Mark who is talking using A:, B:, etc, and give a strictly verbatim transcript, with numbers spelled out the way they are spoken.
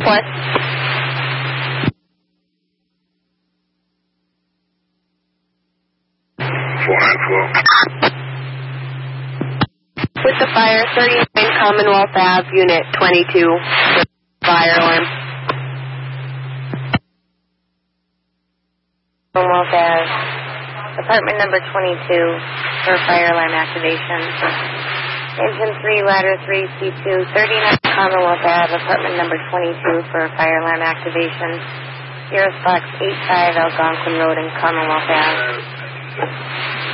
A: four.
B: four nine four.
A: With the fire, thirty-nine Commonwealth Ave, Unit twenty-two. Fire alarm.
C: Commonwealth Ave, apartment number twenty-two for fire alarm activation. Engine three, ladder three, C two, thirty-nine Commonwealth Ave, apartment number twenty-two for fire alarm activation. Cirrus Box eight five Algonquin Road in Commonwealth Ave.